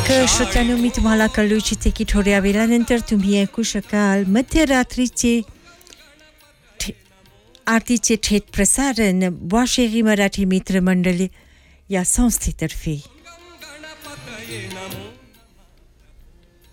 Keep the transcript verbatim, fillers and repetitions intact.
तर श्रोत्यांनो मी तुम्हाला कळू इच्छिते की थोड्या वेळानंतर तुम्ही ऐकू शकाल मध्यरात्रीचे आरतीचे थेट प्रसारण वाशेरी मराठी मित्रमंडळ या संस्थेतर्फे.